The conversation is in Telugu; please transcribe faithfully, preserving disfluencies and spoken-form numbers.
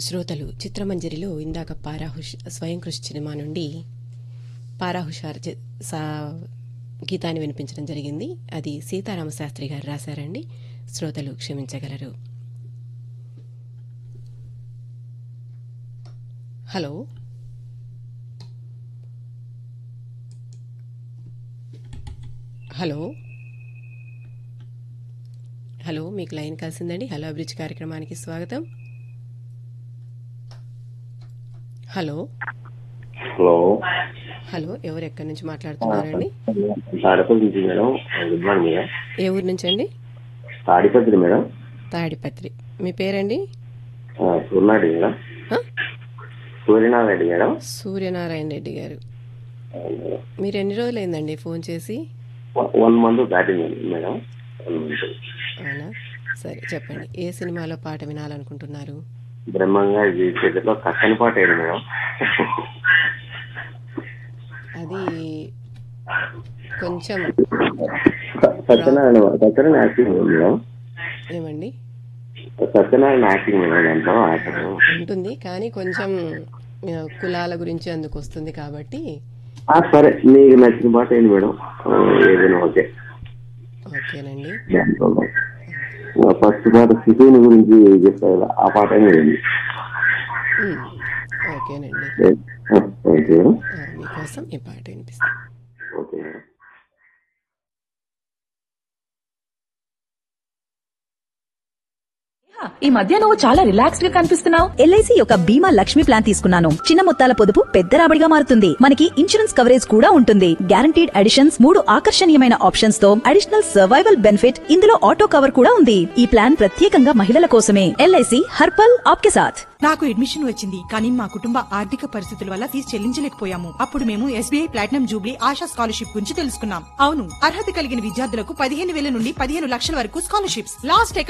శ్రోతలు చిత్రమంజరిలో ఇందాక పారాహుష్ స్వయం కృషి సినిమా నుండి పారాహుషార్ గీతాన్ని వినిపించడం జరిగింది. అది సీతారామశాస్త్రి గారు రాశారండి. శ్రోతలు క్షమించగలరు. హలో హలో హలో మీకు లైన్ కలిసిందండి. హలో అభిరుచి కార్యక్రమానికి స్వాగతం. హలో హలో హలో ఎవరు ఎక్కడి నుంచి మాట్లాడుతున్నారండి? తాడిపత్రి నుంచి మేడం. Good morning madam. ఏ ఊరు నుంచి అండి? తాడిపత్రి మేడం. తాడిపత్రి. మీ పేరండి? సూర్యనారెడ్డి మేడం. సూర్యనారాయణ మేడం. సూర్యనారాయణ రెడ్డి గారు. మీరు ఎన్ని రోజులైందండి ఫోన్ చేసి? వన్ మంత్ దాటింది మేడం. అవునా, సరే చెప్పండి. ఏ సినిమాలో పాట వినాలనుకుంటున్నారు? బ్రహ్మంగా చేతిలో కక్కని పాట ఏది మేడం? అది కొంచెం సత్యనారాయణ సత్యనారాయణ యాక్టింగ్ మేడం. ఏమండి? Satyanarayana acting madam. దాంట్లో యాక్టింగ్ ఉంటుంది కానీ కొంచెం కులాల గురించి అందుకు వస్తుంది కాబట్టి. సరే, మీకు నచ్చిన పాట ఏంటి మేడం? ఏదైనా ఓకే. ఓకేనండి. ఫస్ట్ పాట శిశువుని గురించి చెప్తారు, ఆ పాట ఏంటి? ఓకేనండి, మీకోసం ఈ పాట వినిపిస్తాను. Okay madam. ఈ మధ్య నువ్వు చాలా రిలాక్స్డ్ గా కనిపిస్తున్నావు. ఎల్ఐసి యొక్క బీమా లక్ష్మి ప్లాన్ తీసుకున్నాను. చిన్న మొత్తాల పొదుపు పెద్ద రాబడిగా మారుతుంది. మనకి ఇన్సూరెన్స్ కవరేజ్ కూడా ఉంటుంది. గ్యారంటీడ్ అడిషన్స్, మూడు ఆకర్షణీయమైన ఆప్షన్స్ తో అడిషనల్ సర్వైవల్ బెనిఫిట్, ఇందులో ఆటో కవర్ కూడా ఉంది. ఈ ప్లాన్ ప్రత్యేకంగా మహిళల కోసమే. ఎల్ఐసి హర్పల్ ఆప్కే సాథ్. నాకు అడ్మిషన్ వచ్చింది కానీ మా కుటుంబ ఆర్థిక పరిస్థితుల వల్ల ఫీజు చెల్లించలేకపోయాము. అప్పుడు మేము SBI platinum Jubilee ASHA scholarship గురించి తెలుసుకున్నాం. అవును, అర్హత కలిగిన విద్యార్థులకు పదిహేను వేల నుండి పదిహేను లక్షల వరకు స్కాలర్షిప్స్. లాస్ట్